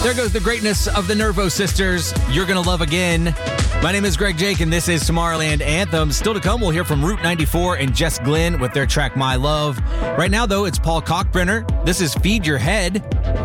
There goes the greatness of the Nervo Sisters. You're Gonna Love Again. My name is Greg Jake, and this is Tomorrowland Anthems. Still to come, we'll hear from Route 94 and Jess Glynn with their track My Love. Right now, though, it's Paul Kalkbrenner. This is Feed Your Head.